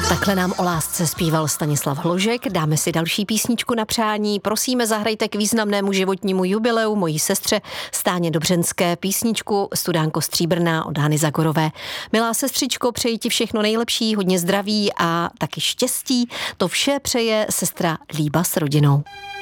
Takhle nám o lásce zpíval Stanislav Hložek. Dáme si další písničku na přání. Prosíme, zahrajte k významnému životnímu jubileu mojí sestře Stáně Dobřenské písničku Studánko stříbrná od Hany Zagorové. Milá sestřičko, přeji ti všechno nejlepší, hodně zdraví a taky štěstí. To vše přeje sestra Líba s rodinou.